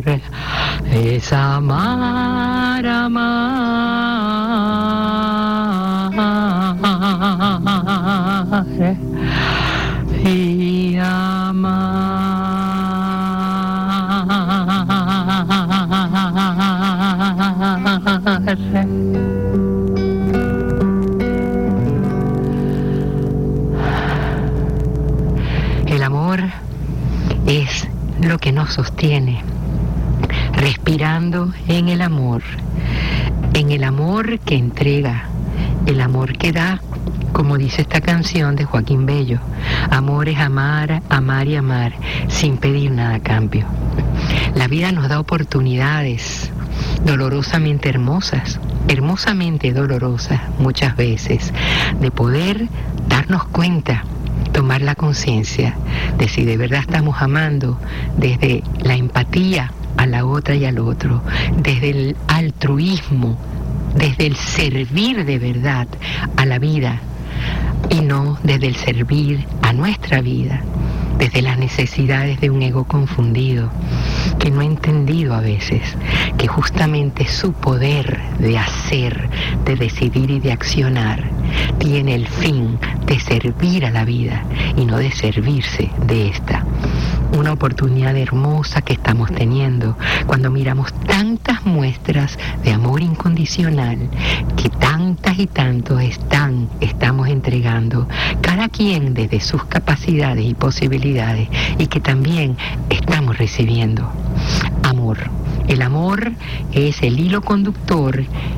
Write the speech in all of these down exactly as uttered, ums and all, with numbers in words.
es amar, amar y amar. El amor es lo que nos sostiene, respirando en el amor, en el amor que entrega, el amor que da, como dice esta canción de Joaquín Bello. Amor es amar, amar y amar, sin pedir nada a cambio. La vida nos da oportunidades dolorosamente hermosas, hermosamente dolorosas muchas veces, de poder darnos cuenta, tomar la conciencia de si de verdad estamos amando desde la empatía a la otra y al otro, desde el altruismo, desde el servir de verdad a la vida y no desde el servir a nuestra vida, desde las necesidades de un ego confundido, que no ha entendido a veces que justamente su poder de hacer, de decidir y de accionar tiene el fin de servir a la vida y no de servirse de esta. Una oportunidad hermosa que estamos teniendo cuando miramos tantas muestras de amor incondicional que tantas y tantos están, estamos entregando, cada quien desde sus capacidades y posibilidades, y que también estamos recibiendo amor. El amor es el hilo conductor,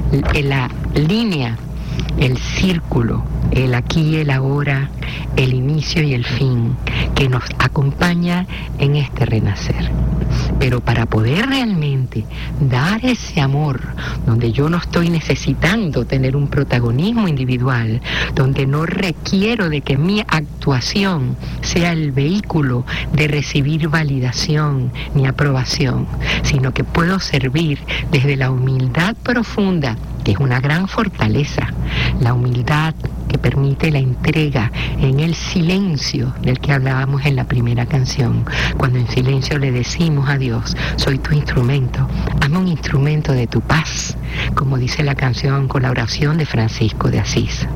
la línea, el círculo, el aquí y el ahora, el inicio y el fin, que nos acompaña en este renacer. Pero para poder realmente dar ese amor, donde yo no estoy necesitando tener un protagonismo individual, donde no requiero de que mi actuación sea el vehículo de recibir validación ni aprobación, sino que puedo servir desde la humildad profunda, que es una gran fortaleza, la humildad que permite la entrega en el silencio del que hablábamos en la primera canción, cuando en silencio le decimos a Dios: soy tu instrumento, hazme un instrumento de tu paz, como dice la canción con la oración de Francisco de Asís.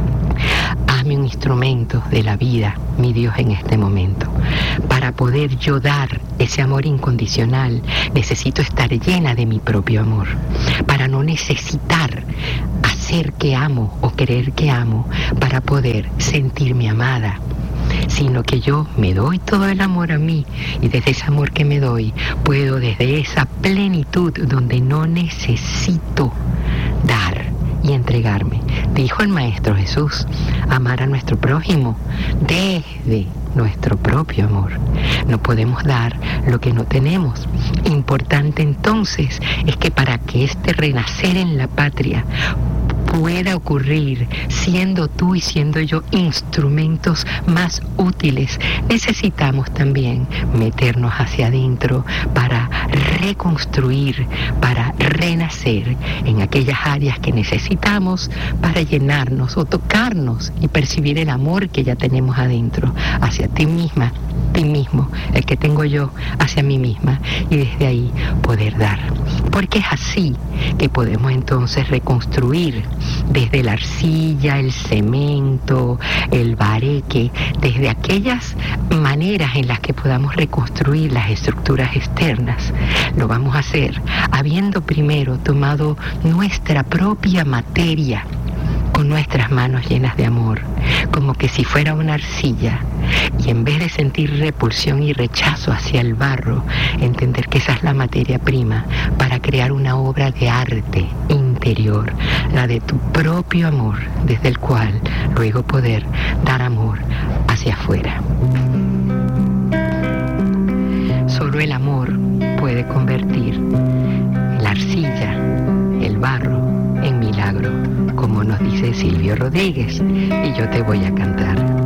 Hazme un instrumento de la vida, mi Dios, en este momento. Para poder yo dar ese amor incondicional, necesito estar llena de mi propio amor, para no necesitar hacer que amo o creer que amo para poder sentirme amada, sino que yo me doy todo el amor a mí, y desde ese amor que me doy puedo, desde esa plenitud donde no necesito dar y entregarme. Dijo el Maestro Jesús: amar a nuestro prójimo desde nuestro propio amor. No podemos dar lo que no tenemos. Importante entonces es que para que este renacer en la patria pueda ocurrir, siendo tú y siendo yo instrumentos más útiles, necesitamos también meternos hacia adentro para reconstruir, para renacer en aquellas áreas que necesitamos para llenarnos o tocarnos y percibir el amor que ya tenemos adentro, hacia ti misma, ti mismo, el que tengo yo hacia mí misma, y desde ahí poder dar. Porque es así que podemos entonces reconstruir desde la arcilla, el cemento, el bareque, desde aquellas maneras en las que podamos reconstruir las estructuras externas. Lo vamos a hacer habiendo primero tomado nuestra propia materia con nuestras manos llenas de amor, como que si fuera una arcilla, y en vez de sentir repulsión y rechazo hacia el barro, entender que esa es la materia prima para crear una obra de arte interior, la de tu propio amor, desde el cual luego poder dar amor hacia afuera. Solo el amor puede convertir la arcilla, el barro, en milagro, como nos dice Silvio Rodríguez, y yo te voy a cantar.